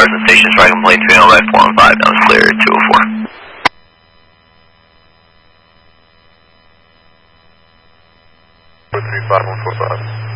Carson Station, Dragon Plane 3 right 415, that was clear 204. 35145.